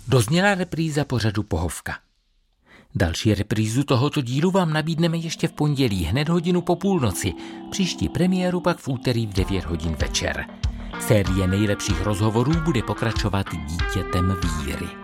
Dozněla repríza pořadu Pohovka. Další reprízu tohoto dílu vám nabídneme ještě v pondělí, hned hodinu po půlnoci. Příští premiéru pak v úterý v 9 hodin večer. Série nejlepších rozhovorů bude pokračovat Dítětem víry.